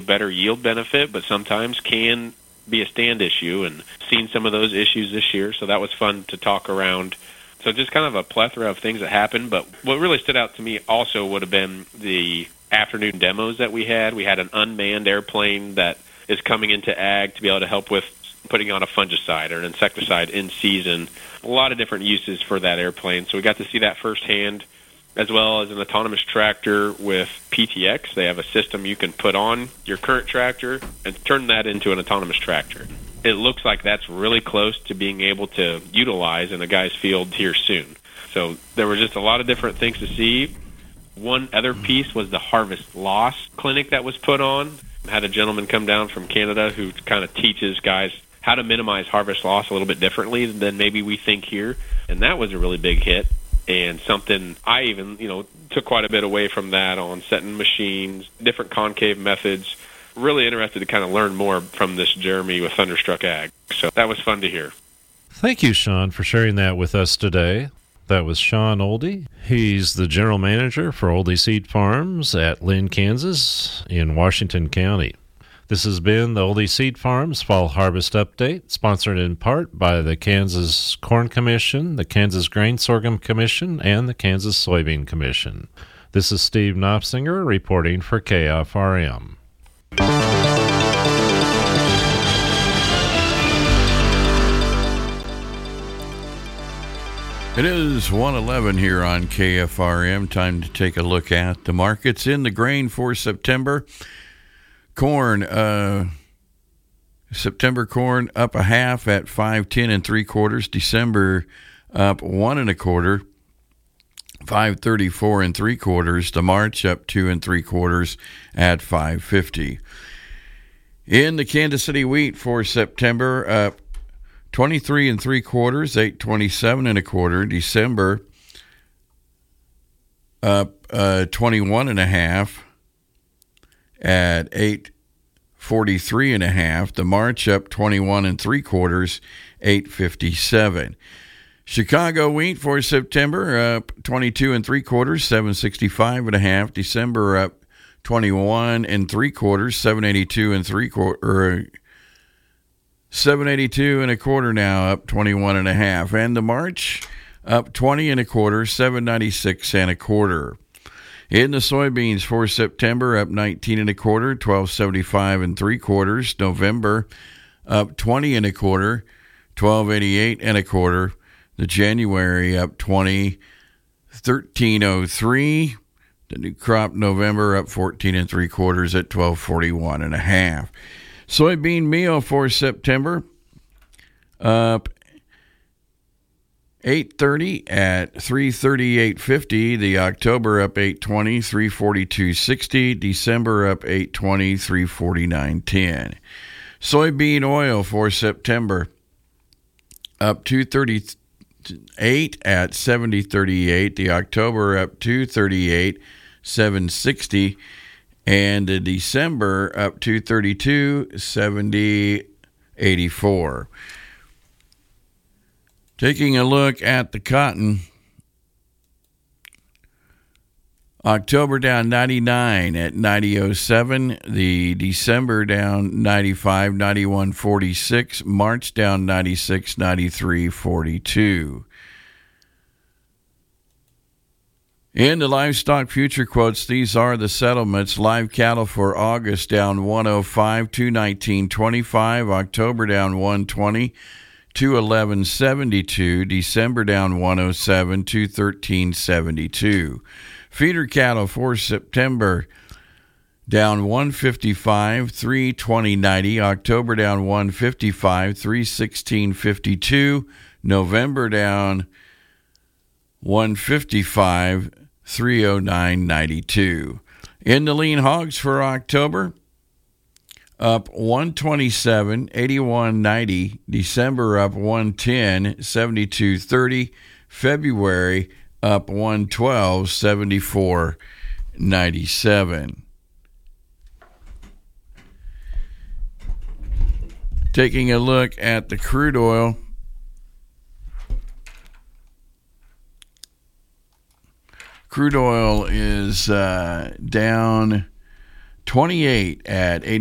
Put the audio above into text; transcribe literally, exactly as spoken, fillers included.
better yield benefit, but sometimes can be a stand issue, and seen some of those issues this year, so that was fun to talk around. So just kind of a plethora of things that happened, but what really stood out to me also would have been the afternoon demos that we had. We had an unmanned airplane that is coming into ag to be able to help with putting on a fungicide or an insecticide in season. A lot of different uses for that airplane, so we got to see that firsthand, as well as an autonomous tractor with P T X. They have a system you can put on your current tractor and turn that into an autonomous tractor. It looks like that's really close to being able to utilize in a guy's field here soon. So there were just a lot of different things to see. One other piece was the harvest loss clinic that was put on. I had a gentleman come down from Canada who kind of teaches guys how to minimize harvest loss a little bit differently than maybe we think here. And that was a really big hit. And something I even, you know, took quite a bit away from that on setting machines, different concave methods. Really interested to kind of learn more from this Jeremy with Thunderstruck Ag. So that was fun to hear. Thank you, Sean, for sharing that with us today. That was Sean Oldie. He's the general manager for Oldie Seed Farms at Lynn, Kansas in Washington County. This has been the Oldie Seed Farms Fall Harvest Update, sponsored in part by the Kansas Corn Commission, the Kansas Grain Sorghum Commission, and the Kansas Soybean Commission. This is Steve Knopfsinger reporting for K F R M. It is one eleven here on K F R M. Time to take a look at the markets in the grain for September. Corn, uh, September corn up a half at five ten and three quarters. December up one and a quarter, five thirty four and three quarters. The March up two and three quarters at five fifty. In the Kansas City wheat for September up twenty three and three quarters, eight twenty seven and a quarter. December up uh, twenty one and a half at eight forty-three and a half. The March up twenty-one and three quarters, eight fifty-seven. Chicago wheat for September up twenty-two and three quarters, seven sixty-five and a half. December up twenty-one and three quarters, seven eighty-two and three quarter, seven eighty-two and a quarter now, up twenty-one and a half. And the March up twenty and a quarter, seven ninety-six and a quarter. In the soybeans for September, up nineteen and a quarter, twelve seventy-five and three quarters. November, up twenty and a quarter, twelve eighty-eight and a quarter. The January up twenty, thirteen oh three. The new crop November up fourteen and three quarters at twelve forty-one and a half. Soybean meal for September, up eight thirty at three thirty-eight fifty. The October up eight twenty, three forty-two sixty. December up eight twenty, three forty-nine ten. Soybean oil for September up two thirty-eight at seventy thirty-eight. The October up two thirty-eight, seven sixty. And the December up two thirty-two, seventy eighty-four. Taking a look at the cotton, October down ninety-nine at ninety oh seven. The December down ninety-five, ninety-one forty-six. March down ninety-six, ninety-three forty-two. In the livestock future quotes, these are the settlements. Live cattle for August down one oh five, two nineteen twenty-five. October down one twenty, two eleven seventy-two. December down one oh seven, two thirteen seventy-two. Feeder cattle for September down one fifty-five, three twenty ninety. October down one fifty-five, three sixteen fifty-two. November down one fifty-five, three oh nine ninety-two. In the lean hogs for October, up one twenty-seven, eighty-one ninety. December up one ten, seventy-two thirty. February up one twelve, seventy-four ninety-seven. Taking a look at the crude oil, crude oil is uh, down twenty-eight at eighty.